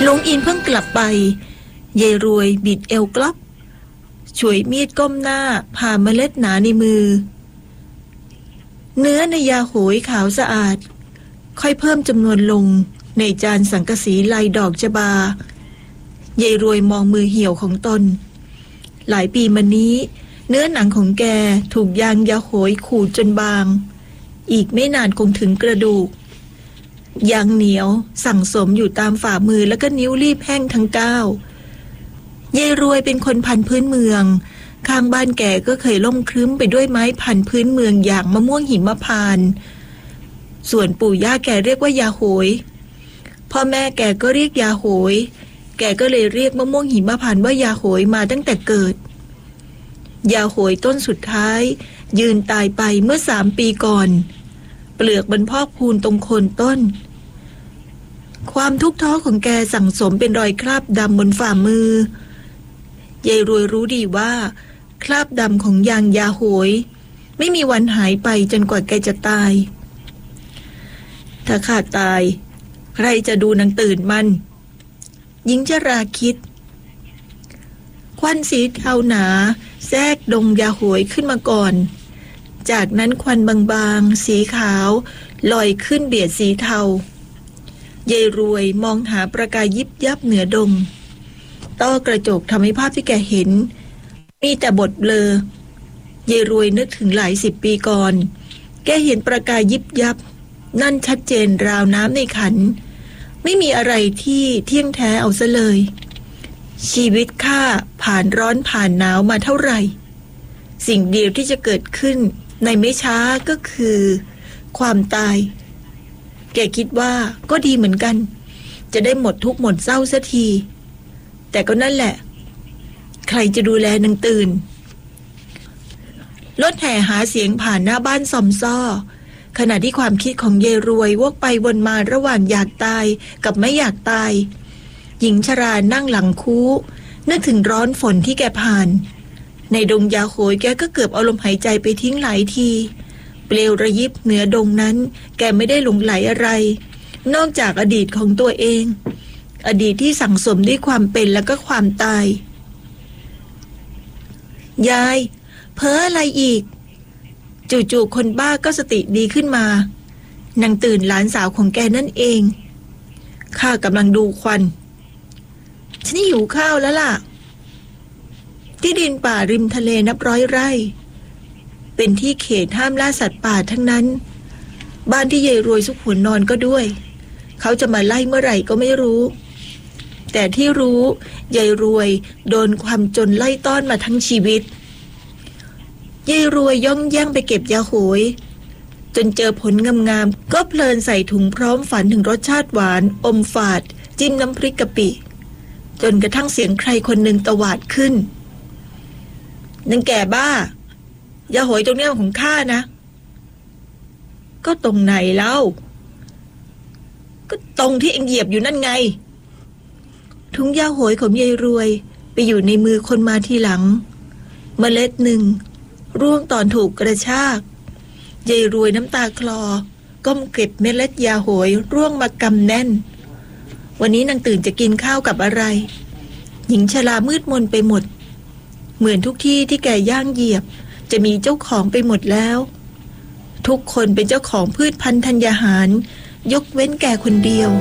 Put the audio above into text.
งอินเพิ่งกลับไปยายรวยบิดเอวกลับฉวยมีดก้มหน้าผ่าเมล็ดหนาในมือเนื้อในยาโหยขาวสะอาดค่อยเพิ่มจำนวนลงในจานสังกะสีลายดอกจบายายรวยมองมือเหี่ยวของตนหลายปีมานี้เนื้อหนังของแกถูกยางยาโหยขูดจนบางอีกไม่นานคงถึงกระดูกยางเหนียวสั่งสมอยู่ตามฝ่ามือแล้วก็นิ้วรีบแห้งทั้งก้าวยายรวยเป็นคนพันพื้นเมืองข้างบ้านแกก็เคยล่มครึ้มไปด้วยไม้พันพื้นเมืองอย่างมะม่วงหิมพานต์ส่วนปู่ย่าแกเรียกว่ายาโหยพ่อแม่แกก็เรียกยาโหยแกก็เลยเรียกมะม่วงหิมพานต์ว่ายาโหยมาตั้งแต่เกิดยาโหยต้นสุดท้ายยืนตายไปเมื่อ3 ปีก่อนเปลือกมันพอกพูนตรงโคนต้นความทุกข์ท้อของแกสั่งสมเป็นรอยคราบดำบนฝ่ามือยายรวยรู้ดีว่าคราบดำของยางยาโหยไม่มีวันหายไปจนกว่าแกจะตายถ้าข้าตายใครจะดูนางตื่นมันหญิงชราคิดควันสีเทาหนาแทรกดงยาโหยขึ้นมาก่อนจากนั้นควันบางๆสีขาวลอยขึ้นเบียดสีเทายายรวยมองหาประกายยิบยับเหนือดงต้อกระจกทำให้ภาพที่แกเห็นมีแต่บทเบลอยายรวยนึกถึงหลาย10 ปีก่อนแกเห็นประกายยิบยับนั่นชัดเจนราวน้ำในขันไม่มีอะไรที่เที่ยงแท้เอาซะเลยชีวิตข้าผ่านร้อนผ่านหนาวมาเท่าไหร่สิ่งเดียวที่จะเกิดขึ้นในไม่ช้าก็คือความตายแกคิดว่าก็ดีเหมือนกันจะได้หมดทุกข์หมดเศร้าสักทีแต่ก็นั่นแหละใครจะดูแลนางตื่นรถแห่หาเสียงผ่านหน้าบ้านซอมซ้อขณะที่ความคิดของยายรวยวกไปวนมาระหว่างอยากตายกับไม่อยากตายหญิงชรานั่งหลังคูนึกถึงร้อนฝนที่แกผ่านในดงยาโหยแกก็เกือบเอาลมหายใจไปทิ้งหลายทีเปลวระยิบเหนือดงนั้นแกไม่ได้หลงไหลอะไรนอกจากอดีตของตัวเองอดีตที่สั่งสมด้วยความเป็นแล้วก็ความตายยายเพ้ออะไรอีกจู่ๆคนบ้าก็สติดีขึ้นมานางตื่นหลานสาวของแกนั่นเองข้ากำลังดูควันฉันหิวข้าวแล้วล่ะที่ดินป่าริมทะเลนับร้อยไร่เป็นที่เขตห้ามล่าสัตว์ป่าทั้งนั้นบ้านที่ยายรวยซุกหัวนอนก็ด้วยเขาจะมาไล่เมื่อไหร่ก็ไม่รู้แต่ที่รู้ยายรวยโดนความจนไล่ต้อนมาทั้งชีวิตยายรวยย่องแย่งไปเก็บยาโหยจนเจอผลงามๆก็เพลินใส่ถุงพร้อมฝันถึงรสชาติหวานอมฝาดจิ้มน้ำพริกกะปิจนกระทั่งเสียงใครคนหนึ่งตวาดขึ้นนางแก่บ้ายาโหยตรงนี้ของข้านะก็ตรงไหนเล่าก็ตรงที่เอ็งเหยียบอยู่นั่นไงถุงยาโหยของยายรวยไปอยู่ในมือคนมาทีหลังเมล็ดหนึ่งร่วงตอนถูกกระชากยายรวยน้ำตาคลอก้มเก็บเมล็ดยาโหยร่วงมากำแน่นวันนี้นางตื่นจะกินข้าวกับอะไรหญิงชรามืดมนไปหมดเหมือนทุกที่ที่แกย่างเหยียบจะมีเจ้าของไปหมดแล้วทุกคนเป็นเจ้าของพืชพันธุ์ธัญญาหารยกเว้นแกคนเดียว